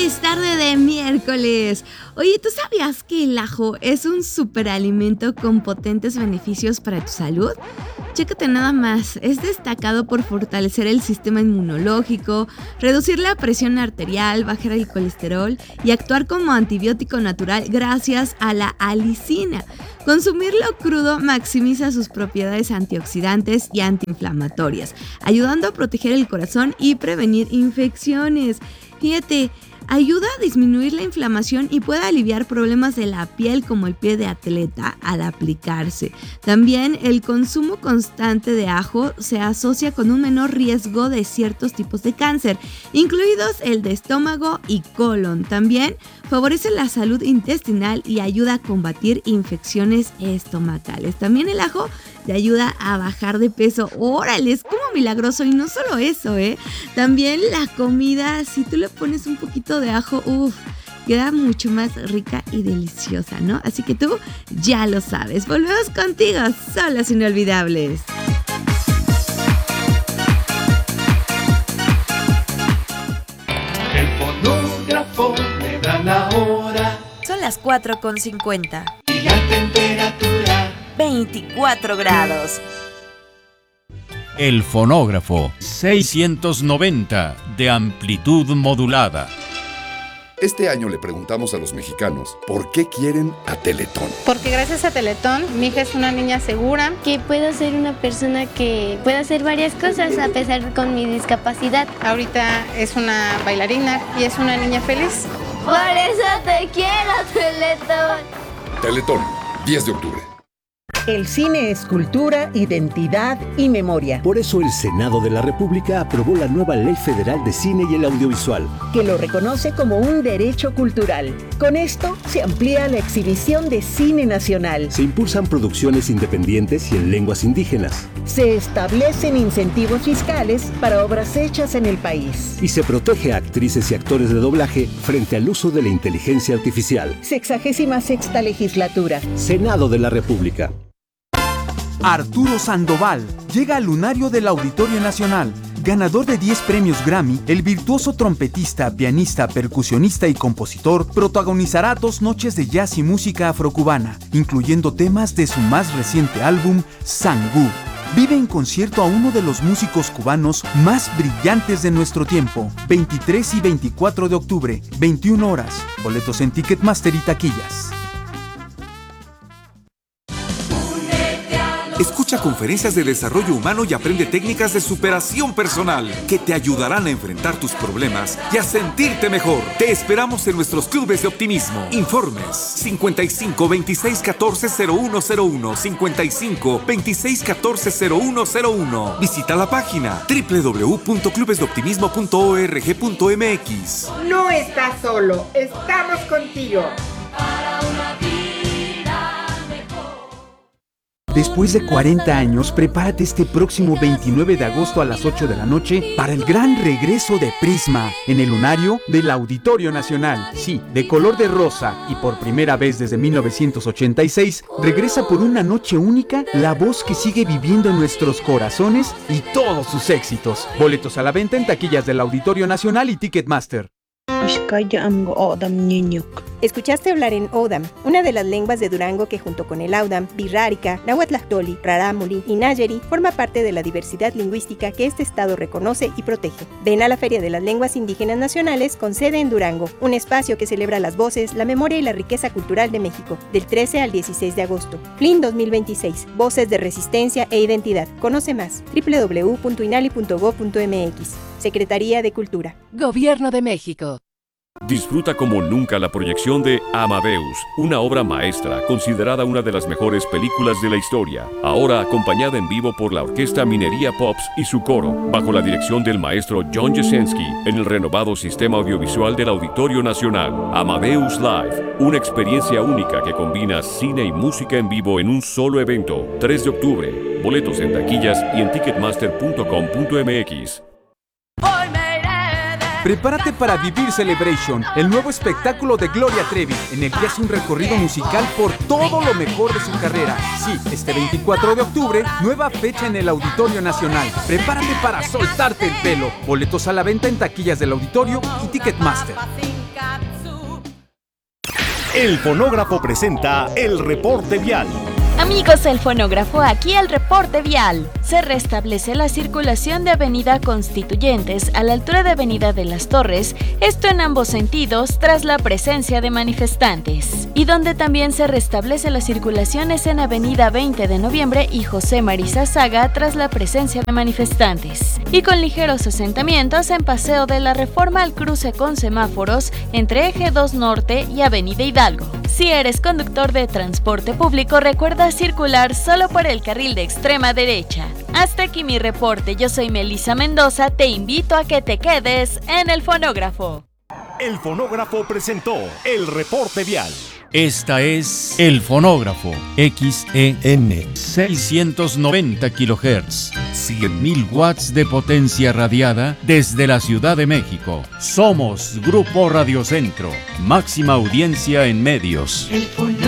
Feliz tarde de miércoles. Oye, ¿tú sabías que el ajo es un superalimento con potentes beneficios para tu salud? Chécate nada más, es destacado por fortalecer el sistema inmunológico, reducir la presión arterial, bajar el colesterol y actuar como antibiótico natural gracias a la alicina. Consumirlo crudo maximiza sus propiedades antioxidantes y antiinflamatorias, ayudando a proteger el corazón y prevenir infecciones. Fíjate, ayuda a disminuir la inflamación y puede aliviar problemas de la piel como el pie de atleta al aplicarse. También el consumo constante de ajo se asocia con un menor riesgo de ciertos tipos de cáncer, incluidos el de estómago y colon. También favorece la salud intestinal y ayuda a combatir infecciones estomacales. También el ajo te ayuda a bajar de peso. ¡Órale! Es como milagroso. Y no solo eso, también la comida, si tú le pones un poquito de ajo, queda mucho más rica y deliciosa, ¿no? Así que tú ya lo sabes. Volvemos contigo, Solas Inolvidables. El fonógrafo me da la hora. Son las 4:50. Y la temperatura 24 grados. El fonógrafo 690 de amplitud modulada. Este año le preguntamos a los mexicanos por qué quieren a Teletón. Porque gracias a Teletón, mi hija es una niña segura. Que puedo ser una persona que pueda hacer varias cosas a pesar con mi discapacidad. Ahorita es una bailarina y es una niña feliz. Por eso te quiero, Teletón. Teletón, 10 de octubre. El cine es cultura, identidad y memoria. Por eso el Senado de la República aprobó la nueva Ley Federal de Cine y el Audiovisual, que lo reconoce como un derecho cultural. Con esto se amplía la exhibición de cine nacional. Se impulsan producciones independientes y en lenguas indígenas. Se establecen incentivos fiscales para obras hechas en el país. Y se protege a actrices y actores de doblaje frente al uso de la inteligencia artificial. 66ª legislatura. Senado de la República. Arturo Sandoval llega al lunario del Auditorio Nacional. Ganador de 10 premios Grammy, el virtuoso trompetista, pianista, percusionista y compositor protagonizará 2 noches de jazz y música afrocubana, incluyendo temas de su más reciente álbum, Sangú. Vive en concierto a uno de los músicos cubanos más brillantes de nuestro tiempo. 23 y 24 de octubre, 21 horas. Boletos en Ticketmaster y taquillas. Escucha conferencias de desarrollo humano y aprende técnicas de superación personal que te ayudarán a enfrentar tus problemas y a sentirte mejor. Te esperamos en nuestros clubes de optimismo. Informes 55 26 14 0101 55 26 14 0101. Visita la página www.clubesdeoptimismo.org.mx. No estás solo, estamos contigo. Después de 40 años, prepárate este próximo 29 de agosto a las 8 de la noche para el gran regreso de Prisma en el lunario del Auditorio Nacional. Sí, de color de rosa y por primera vez desde 1986, regresa por una noche única la voz que sigue viviendo en nuestros corazones y todos sus éxitos. Boletos a la venta en taquillas del Auditorio Nacional y Ticketmaster. Escuchaste hablar en Odam, una de las lenguas de Durango que junto con el Audam, Birrárica, Nahuatlactoli, Rarámuri y Nayeri forma parte de la diversidad lingüística que este estado reconoce y protege. Ven a la Feria de las Lenguas Indígenas Nacionales con sede en Durango, un espacio que celebra las voces, la memoria y la riqueza cultural de México, del 13 al 16 de agosto. FLIN 2026, Voces de Resistencia e Identidad. Conoce más, www.inali.gov.mx. Secretaría de Cultura. Gobierno de México. Disfruta como nunca la proyección de Amadeus, una obra maestra considerada una de las mejores películas de la historia, ahora acompañada en vivo por la Orquesta Minería Pops y su coro, bajo la dirección del maestro John Jasenski, en el renovado sistema audiovisual del Auditorio Nacional. Amadeus Live, una experiencia única que combina cine y música en vivo en un solo evento. 3 de octubre, boletos en taquillas y en ticketmaster.com.mx. Prepárate para Vivir Celebration, el nuevo espectáculo de Gloria Trevi, en el que hace un recorrido musical por todo lo mejor de su carrera. Sí, este 24 de octubre, nueva fecha en el Auditorio Nacional. Prepárate para soltarte el pelo. Boletos a la venta en taquillas del Auditorio y Ticketmaster. El fonógrafo presenta el reporte vial. Amigos del fonógrafo, aquí el reporte vial. Se restablece la circulación de Avenida Constituyentes a la altura de Avenida de las Torres, esto en ambos sentidos tras la presencia de manifestantes. Y donde también se restablece la circulación es en Avenida 20 de Noviembre y José Marizazaga tras la presencia de manifestantes. Y con ligeros asentamientos en Paseo de la Reforma al cruce con semáforos entre Eje 2 Norte y Avenida Hidalgo. Si eres conductor de transporte público, recuerda circular solo por el carril de extrema derecha. Hasta aquí mi reporte, yo soy Melissa Mendoza, te invito a que te quedes en el fonógrafo. El fonógrafo presentó el reporte vial. Esta es El Fonógrafo, XEN 690 kHz, 100.000 watts de potencia radiada desde la Ciudad de México. Somos Grupo Radio Centro, máxima audiencia en medios.